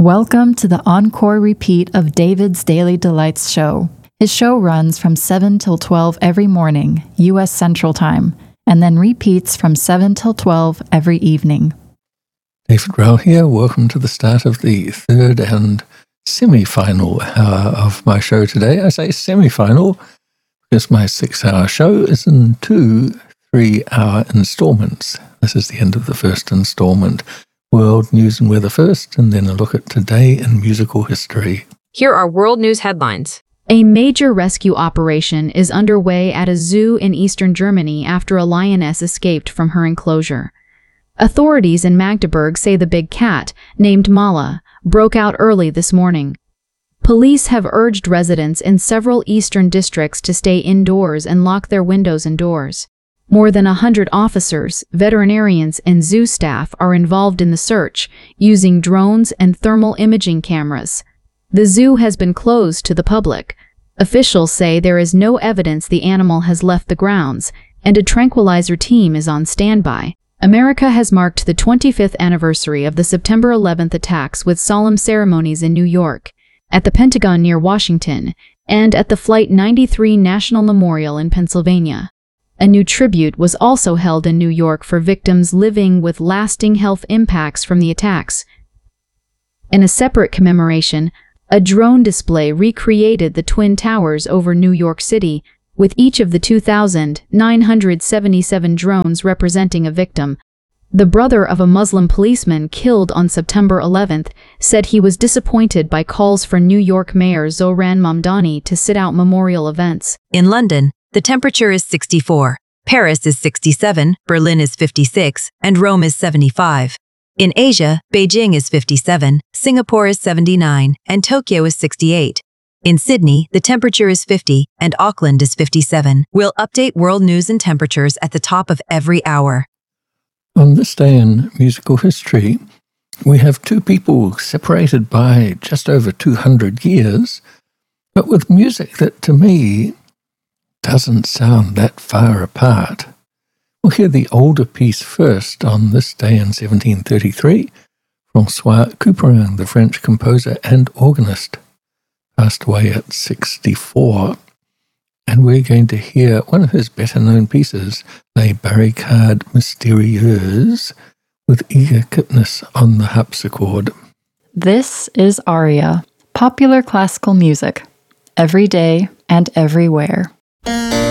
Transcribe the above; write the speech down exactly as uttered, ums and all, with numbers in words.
Welcome to the encore repeat of David's Daily Delights show. His show runs from seven till twelve every morning, U S Central Time, and then repeats from seven till twelve every evening. David Rowell here. Welcome to the start of the third and semi-final hour of my show today. I say semi-final because my six-hour show is in two three-hour installments. This is the end of the first installment. World news and weather first, and then a look at today in musical history. Here are world news headlines. A major rescue operation is underway at a zoo in eastern Germany after a lioness escaped from her enclosure. Authorities in Magdeburg say the big cat, named Mala, broke out early this morning. Police have urged residents in several eastern districts to stay indoors and lock their windows and doors. More than a hundred officers, veterinarians, and zoo staff are involved in the search, using drones and thermal imaging cameras. The zoo has been closed to the public. Officials say there is no evidence the animal has left the grounds, and a tranquilizer team is on standby. America has marked the twenty-fifth anniversary of the September eleventh attacks with solemn ceremonies in New York, at the Pentagon near Washington, and at the Flight ninety-three National Memorial in Pennsylvania. A new tribute was also held in New York for victims living with lasting health impacts from the attacks. In a separate commemoration, a drone display recreated the Twin Towers over New York City, with each of the two thousand nine hundred seventy-seven drones representing a victim. The brother of a Muslim policeman killed on September eleventh said he was disappointed by calls for New York Mayor Zohran Mamdani to sit out memorial events. In London, the temperature is sixty-four, Paris is sixty-seven, Berlin is fifty-six, and Rome is seventy-five. In Asia, Beijing is fifty-seven, Singapore is seventy-nine, and Tokyo is sixty-eight. In Sydney, the temperature is fifty, and Auckland is fifty-seven. We'll update world news and temperatures at the top of every hour. On this day in musical history, we have two people separated by just over two hundred years, but with music that, to me, doesn't sound that far apart. We'll hear the older piece first. On this day in seventeen thirty-three, François Couperin, the French composer and organist, passed away at sixty-four, and we're going to hear one of his better-known pieces, Les Barricades Mystérieuses, with Igor Kipnis on the harpsichord. This is Aria, popular classical music, every day and everywhere.